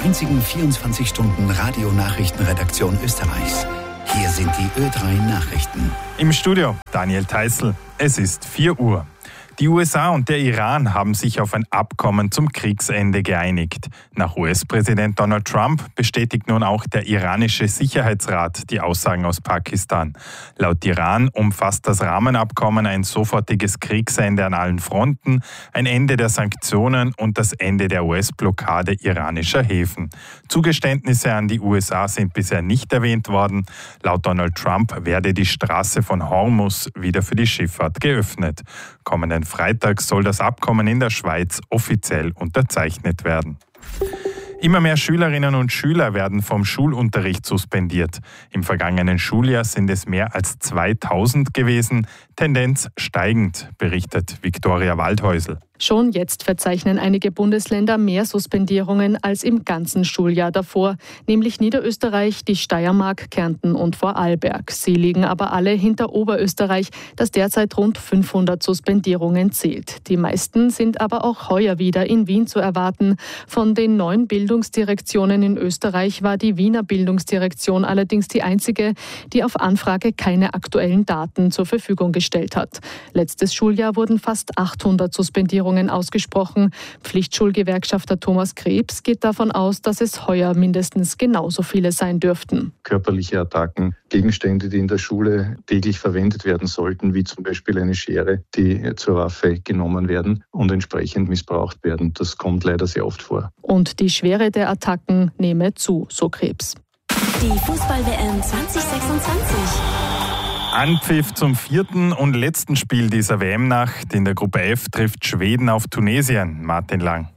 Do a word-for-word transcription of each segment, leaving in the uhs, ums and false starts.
einzigen vierundzwanzig Stunden Radionachrichtenredaktion Österreichs. Hier sind die Ö drei Nachrichten. Im Studio Daniel Theißl. Es ist vier Uhr. Die U S A und der Iran haben sich auf ein Abkommen zum Kriegsende geeinigt. Nach U S-Präsident Donald Trump bestätigt nun auch der iranische Sicherheitsrat die Aussagen aus Pakistan. Laut Iran umfasst das Rahmenabkommen ein sofortiges Kriegsende an allen Fronten, ein Ende der Sanktionen und das Ende der U S-Blockade iranischer Häfen. Zugeständnisse an die U S A sind bisher nicht erwähnt worden. Laut Donald Trump werde die Straße von Hormuz wieder für die Schifffahrt geöffnet. Kommenden Freitag soll das Abkommen in der Schweiz offiziell unterzeichnet werden. Immer mehr Schülerinnen und Schüler werden vom Schulunterricht suspendiert. Im vergangenen Schuljahr sind es mehr als zweitausend gewesen. Tendenz steigend, berichtet Viktoria Waldhäusl. Schon jetzt verzeichnen einige Bundesländer mehr Suspendierungen als im ganzen Schuljahr davor, nämlich Niederösterreich, die Steiermark, Kärnten und Vorarlberg. Sie liegen aber alle hinter Oberösterreich, das derzeit rund fünfhundert Suspendierungen zählt. Die meisten sind aber auch heuer wieder in Wien zu erwarten. Von den neun Bildungsdirektionen in Österreich war die Wiener Bildungsdirektion allerdings die einzige, die auf Anfrage keine aktuellen Daten zur Verfügung gestellt hat. Letztes Schuljahr wurden fast achthundert Suspendierungen ausgesprochen. Pflichtschulgewerkschafter Thomas Krebs geht davon aus, dass es heuer mindestens genauso viele sein dürften. Körperliche Attacken, Gegenstände, die in der Schule täglich verwendet werden sollten, wie zum Beispiel eine Schere, die zur Waffe genommen werden und entsprechend missbraucht werden. Das kommt leider sehr oft vor. Und die Schwere der Attacken nehme zu, so Krebs. Die Fußball-W M zwanzig sechsundzwanzig. Anpfiff zum vierten und letzten Spiel dieser W M-Nacht. In der Gruppe F trifft Schweden auf Tunesien. Martin Lang.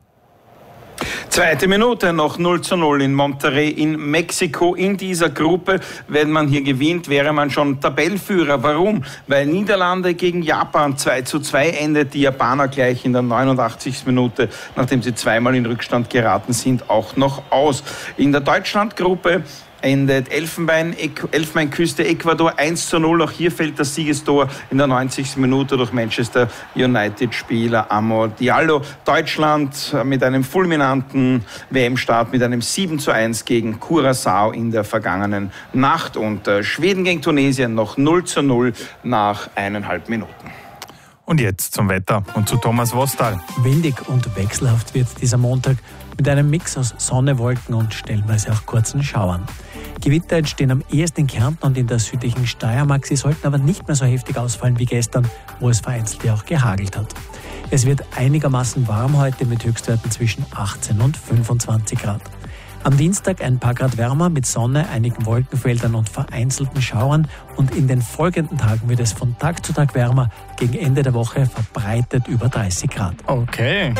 Zweite Minute, noch null zu null in Monterrey in Mexiko. In dieser Gruppe, wenn man hier gewinnt, wäre man schon Tabellenführer. Warum? Weil Niederlande gegen Japan zwei zu zwei endet. Die Japaner gleich in der neunundachtzigsten Minute, nachdem sie zweimal in Rückstand geraten sind, auch noch aus. In der Deutschland-Gruppe endet Elfenbein, Elfenbeinküste Ecuador eins zu null. Auch hier fällt das Siegestor in der neunzigsten Minute durch Manchester United-Spieler Amor Diallo. Deutschland mit einem fulminanten W M-Start mit einem sieben zu eins gegen Curaçao in der vergangenen Nacht. Und Schweden gegen Tunesien noch null zu null nach eineinhalb Minuten. Und jetzt zum Wetter und zu Thomas Wostal. Windig und wechselhaft wird dieser Montag mit einem Mix aus Sonne, Wolken und stellenweise auch kurzen Schauern. Gewitter entstehen am ehesten in Kärnten und in der südlichen Steiermark. Sie sollten aber nicht mehr so heftig ausfallen wie gestern, wo es vereinzelt ja auch gehagelt hat. Es wird einigermaßen warm heute mit Höchstwerten zwischen achtzehn und fünfundzwanzig Grad. Am Dienstag ein paar Grad wärmer mit Sonne, einigen Wolkenfeldern und vereinzelten Schauern. Und in den folgenden Tagen wird es von Tag zu Tag wärmer. Gegen Ende der Woche verbreitet über dreißig Grad. Okay.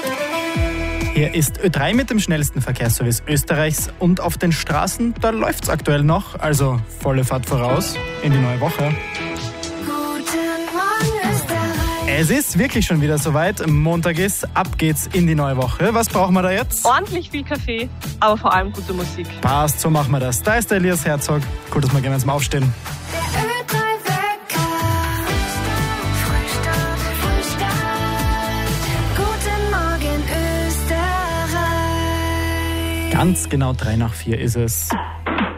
Hier ist Ö drei mit dem schnellsten Verkehrsservice Österreichs. Und auf den Straßen, da läuft's aktuell noch. Also volle Fahrt voraus in die neue Woche. Es ist wirklich schon wieder soweit. Montag ist, ab geht's in die neue Woche. Was brauchen wir da jetzt? Ordentlich viel Kaffee, aber vor allem gute Musik. Passt, so machen wir das. Da ist der Elias Herzog. Cool, dass wir gemeinsam aufstehen. Ganz genau drei nach vier ist es.